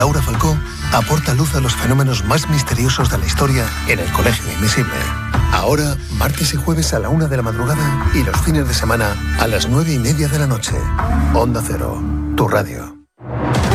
Laura Falcó aporta luz a los fenómenos más misteriosos de la historia en El Colegio Invisible. Ahora, martes y jueves a la 1 de la madrugada y los fines de semana a las 9:30 de la noche. Onda Cero, tu radio.